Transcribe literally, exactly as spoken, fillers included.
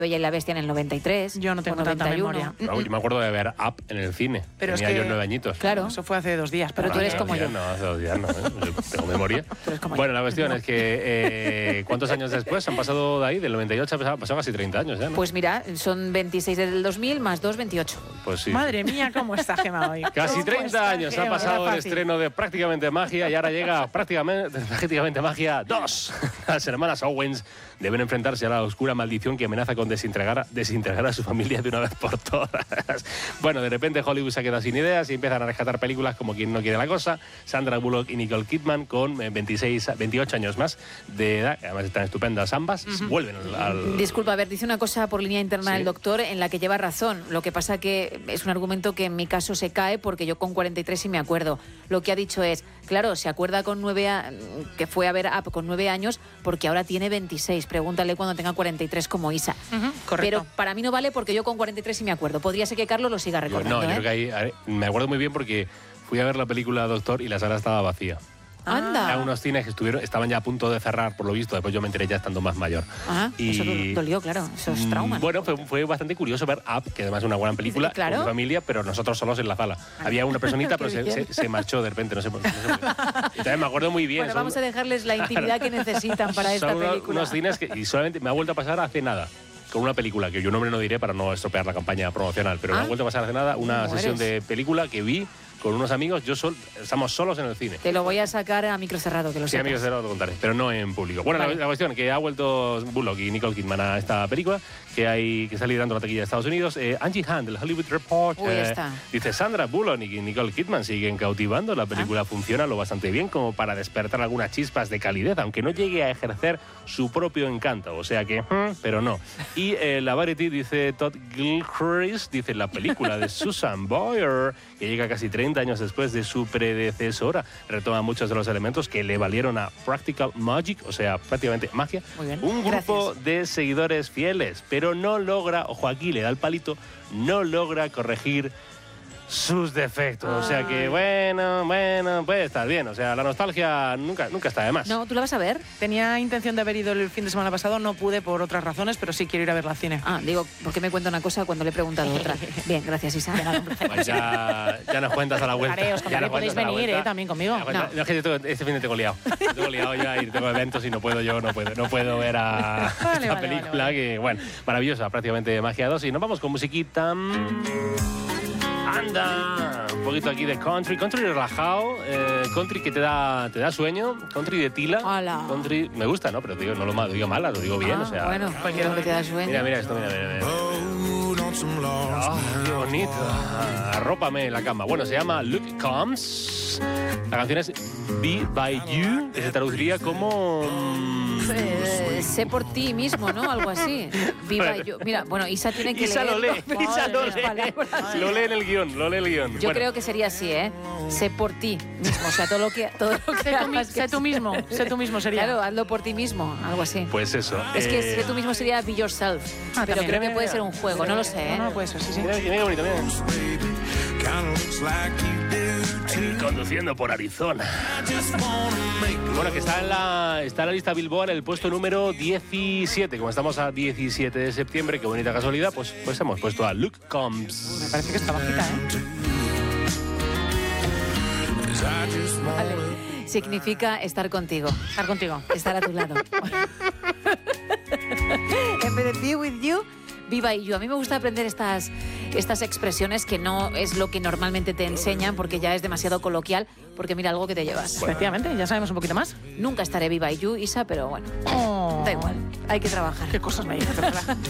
Bella y la Bestia en el noventa y tres. Yo no tengo tanta memoria. No, yo me acuerdo de ver Up en el cine. Pero Tenía es que, yo nueve añitos. Claro. Eso fue hace dos días. Pero para tú eres mí. como yo. No, hace dos días no, ¿eh? Yo tengo memoria. Tú eres como Bueno, yo. la cuestión es que eh, ¿cuántos años después han pasado de ahí? Del noventa y ocho han pasado casi treinta años ya, ¿no? Pues mira, son veintiséis del dos mil más dos, veintiocho. Pues sí. Madre mía, cómo está Gemma hoy. Casi ¿Cómo treinta está años ha Gemma? pasado Era el fácil. estreno de Prácticamente Magia y ahora llega Prácticamente, prácticamente Magia dos. Las hermanas Owens deben enfrentarse a la oscura maldición que amenaza con desintegrar, desintegrar a su familia de una vez por todas. Bueno, de repente Hollywood se ha quedado sin ideas y empiezan a rescatar películas como Quien no quiere la cosa. Sandra Bullock y Nicole Kidman con veintiséis, veintiocho años más de edad, además están estupendas ambas, uh-huh. vuelven al, al... Disculpa, a ver, dice una cosa por línea interna ¿Sí? del doctor en la que lleva razón. Lo que pasa que es un argumento que en mi caso se cae porque yo con cuarenta y tres sí me acuerdo. Lo que ha dicho es, claro, se acuerda con nueve a... que fue a ver Up con nueve años porque ahora tiene veintiséis. Pregúntale cuando tenga cuarenta y tres como Isa. Uh-huh, correcto. Pero para mí no vale porque yo con cuarenta y tres sí me acuerdo. Podría ser que Carlos lo siga recordando. No, yo ¿eh? creo que ahí, a ver, me acuerdo muy bien porque fui a ver la película Doctor y la sala estaba vacía. Anda. Eran unos cines que estuvieron, estaban ya a punto de cerrar, por lo visto. Después yo me enteré ya estando más mayor. Ah, y... eso dolió, claro. Eso es trauma. Bueno, fue, fue bastante curioso ver Up, que además es una buena película, Sí, claro. con mi familia, pero nosotros solos en la sala. Había una personita, pero se, se, se marchó de repente, no sé por qué. No sé por qué. Y también me acuerdo muy bien. Bueno, son, vamos a dejarles la intimidad que necesitan para esta son unos, película. unos cines que y solamente me ha vuelto a pasar hace nada. Con una película, que yo nombre no diré para no estropear la campaña promocional, pero ¿Ah? me ha vuelto a pasar hace nada una ¿Cómo sesión eres? de película que vi con unos amigos, yo sol, estamos solos en el cine. Te lo voy a sacar a micro cerrado, que lo Sí, sepas. amigos, te lo contaré, pero no en público. Bueno, Vale. la, la cuestión que ha vuelto Bullock y Nicole Kidman a esta película, que hay que está liderando la taquilla de Estados Unidos. Eh, Angie Hunt, del Hollywood Report, Uy, eh, está. dice Sandra Bullock y Nicole Kidman siguen cautivando. La película Ah. funciona lo bastante bien como para despertar algunas chispas de calidez, aunque no llegue a ejercer su propio encanto. O sea que, hmm, pero no. Y eh, la Variety dice Todd Gilchrist, dice la película de Susan Boyer, que llega casi treinta años después de su predecesora, retoma muchos de los elementos que le valieron a Practical Magic, o sea, prácticamente magia, Muy bien. un grupo Gracias. de seguidores fieles, pero no logra, ojo aquí, le da el palito, no logra corregir sus defectos. O sea que, bueno, bueno, puede estar bien. O sea, la nostalgia nunca, nunca está de más. No, ¿tú la vas a ver? Tenía intención de haber ido el fin de semana pasado, no pude por otras razones, pero sí quiero ir a verla al cine. Ah, digo, ¿por qué me cuenta una cosa cuando le he preguntado otra? Bien, gracias, Isa. Pues ya, ya nos cuentas a la vuelta. Contaré, os Ya contaré, nos podéis cuentas a la venir, vuelta. eh, también conmigo. Ya, cuenta- No. no, es que yo tengo- este fin de tengo liado. Tengo liado ya y tengo eventos y no puedo yo, no puedo, no puedo ver a Vale, esta vale, película vale, vale. que, bueno, maravillosa, prácticamente Magia dos. Y nos vamos con musiquita. Anda, un poquito aquí de country, country relajado, eh, country que te da, te da sueño, country de tila, Hola. country, me gusta, ¿no? Pero digo, no lo malo, digo mala, lo digo bien, Ah, o sea. bueno, cualquiera que te da sueño. Mira, mira esto, mira, mira, mira. Oh, qué bonito. Ah, arrópame en la cama. Bueno, se llama Luke Combs. La canción es Be By You, que se traduciría como... Eh, sé por ti mismo, ¿no? Algo así. Viva Bueno. yo. Mira, bueno, Isa tiene que Isa lo lee, leerlo. Isa lo Madre lee. mía, palabras. Lo lee en el guión, lo lee el guión. Yo Bueno, creo que sería así, ¿eh? Sé por ti mismo. O sea, todo lo que, todo lo que Sé tú, mi- hagas que sé tú mismo, sé tú mismo sería. Claro, hazlo por ti mismo, algo así. Pues eso. Es que eh, sé tú mismo sería be yourself. Ah, pero también. creo que puede ser un juego, no lo sé, ¿eh? No, no puede ser, sí, sí. Mira, mira qué bonito, mira. Ahí conduciendo por Arizona. Bueno, que está en la, está en la lista Billboard el puesto número diecisiete. Como estamos a diecisiete de septiembre, qué bonita casualidad, pues, pues hemos puesto a Luke Me Combs. parece que está bajita, ¿eh? Vale. Significa estar contigo, Estar contigo. estar a tu lado. En vez de be with you, be by you. A mí me gusta aprender estas, estas expresiones que no es lo que normalmente te enseñan porque ya es demasiado coloquial, porque mira algo que te llevas. Efectivamente, ya sabemos un poquito más. Nunca estaré be by you, Isa, pero bueno, Oh, da igual, hay que trabajar. qué cosas me dices, de verdad.